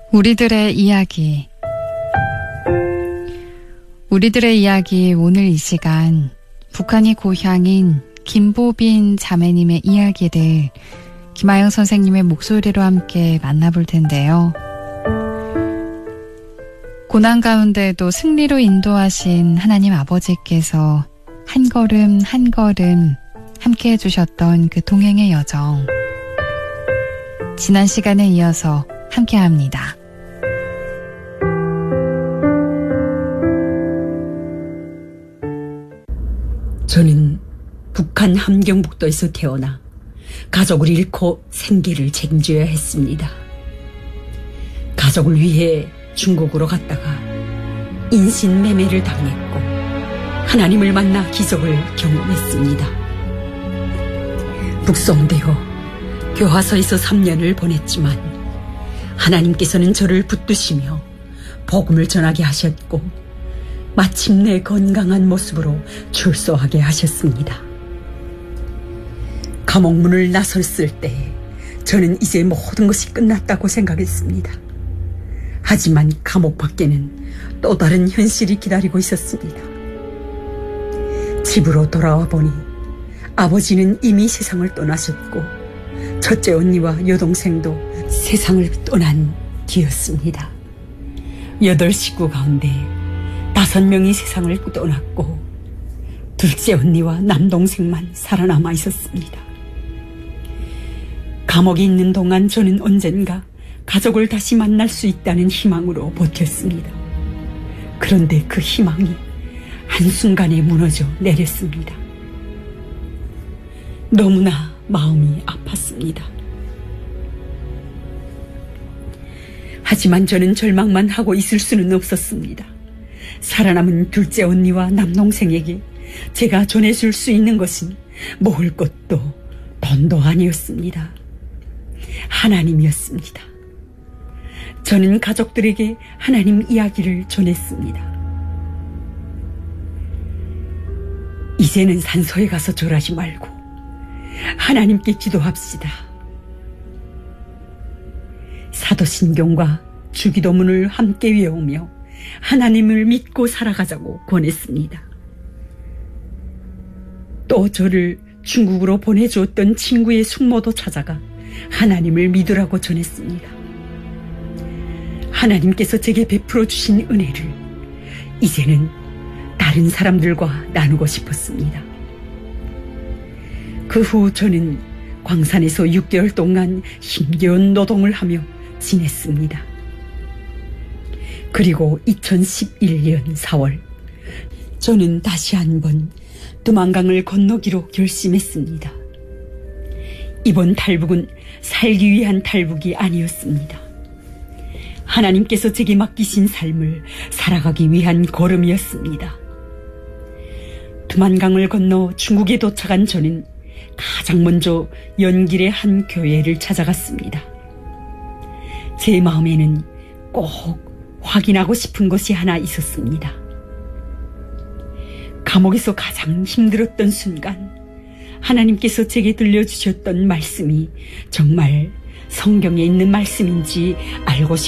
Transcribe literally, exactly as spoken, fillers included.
우리들의 이야기. 우리들의 이야기 오늘 이 시간 북한이 고향인 김보빈 자매님의 이야기를 김아영 선생님의 목소리로 함께 만나볼 텐데요. 고난 가운데도 승리로 인도하신 하나님 아버지께서 한 걸음 한 걸음 함께 해주셨던 그 동행의 여정. 지난 시간에 이어서 함께합니다. 저는 북한 함경북도에서 태어나 가족을 잃고 생계를 책임져야 했습니다. 가족을 위해 중국으로 갔다가 인신매매를 당했고 하나님을 만나 기적을 경험했습니다. 북송되어 교화소에서 삼 년을 보냈지만 하나님께서는 저를 붙드시며 복음을 전하게 하셨고 마침내 건강한 모습으로 출소하게 하셨습니다. 감옥문을 나섰을 때 저는 이제 모든 것이 끝났다고 생각했습니다. 하지만 감옥 밖에는 또 다른 현실이 기다리고 있었습니다. 집으로 돌아와 보니 아버지는 이미 세상을 떠나셨고 첫째 언니와 여동생도 세상을 떠난 뒤였습니다. 여덟 식구 가운데 다섯 명이 세상을 떠났고 둘째 언니와 남동생만 살아남아 있었습니다. 감옥에 있는 동안 저는 언젠가 가족을 다시 만날 수 있다는 희망으로 버텼습니다. 그런데 그 희망이 한순간에 무너져 내렸습니다. 너무나 마음이 아팠습니다. 하지만 저는 절망만 하고 있을 수는 없었습니다. 살아남은 둘째 언니와 남동생에게 제가 전해줄 수 있는 것은 먹을 것도 돈도 아니었습니다. 하나님이었습니다. 저는 가족들에게 하나님 이야기를 전했습니다. 이제는 산소에 가서 절하지 말고 하나님께 기도합시다. 사도신경과 주기도문을 함께 외우며 하나님을 믿고 살아가자고 권했습니다. 또 저를 중국으로 보내주었던 친구의 숙모도 찾아가 하나님을 믿으라고 전했습니다. 하나님께서 제게 베풀어 주신 은혜를 이제는 다른 사람들과 나누고 싶었습니다. 그 후 저는 광산에서 육 개월 동안 힘겨운 노동을 하며 지냈습니다. 그리고 이천십일 년 사월 저는 다시 한번 두만강을 건너기로 결심했습니다. 이번 탈북은 살기 위한 탈북이 아니었습니다. 하나님께서 제게 맡기신 삶을 살아가기 위한 걸음이었습니다. 두만강을 건너 중국에 도착한 저는 가장 먼저 연길의 한 교회를 찾아갔습니다. 제 마음에는 꼭 확인하고 싶은 것이 하나 있었습니다. 감옥에서 가장 힘들었던 순간 하나님께서 제게 들려주셨던 말씀이 정말 성경에 있는 말씀인지 알고